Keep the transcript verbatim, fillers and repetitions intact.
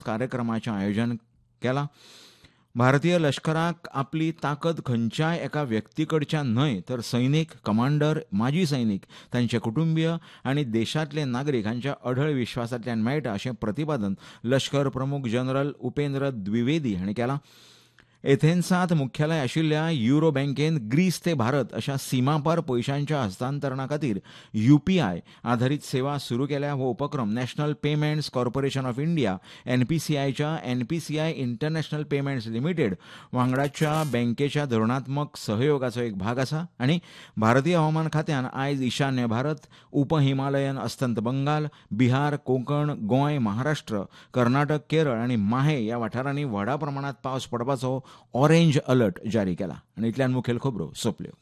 कार्यक्रमाचें आयोजन केलां. भारतीय लश्कराक आपली ताकद खंयच्याय एका व्यक्ती कडच्यान न्हय तर सैनीक, कमांडर, माजी सैनीक, तांचे कुटुंबीय आनी देशांतले नागरीक हांच्या अढळ विश्वासांतल्यान मेळटा अशें प्रतिपादन लश्कर प्रमुख जनरल उपेंद्र द्विवेदी हांणी केलां. एथेन्सांत मुख्यालय आशिल्ल्या युरो बँकेन ग्रीस ते भारत अशा सीमापार पयशांच्या हस्तांतरणा खातीर यूपीआय आधारीत सेवा सुरू केल्या. हो उपक्रम national payments corporation of India एनपीसीआयच्या NPCI international payments limited वांगडाच्या बँकेच्या धोरणात्मक सहयोगाचो एक भाग आसा आनी भारतीय हवामान खात्यान आयज ईशान्य भारत, उप हिमालयन अस्तंत बंगाल, बिहार, कोंकण, गोंय, महाराष्ट्र, कर्नाटक, केरळ आनी माहे ह्या वाठारांनी व्हड प्रमाणांत पावस पडपाचो ऑरेंज अलर्ट जारी केला. आनी इतल्यान मुखेल खबरो सोंपल्यो.